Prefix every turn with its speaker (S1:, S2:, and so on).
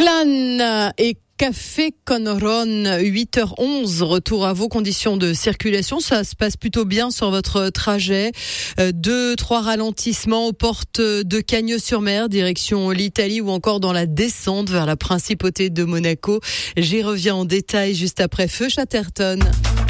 S1: Clan et Café Conron, 8h11, retour à vos conditions de circulation. Ça se passe plutôt bien sur votre trajet. 2-3 ralentissements aux portes de Cagnes-sur-Mer, direction l'Italie, ou encore dans la descente vers la principauté de Monaco. J'y reviens en détail juste après Feu Chatterton.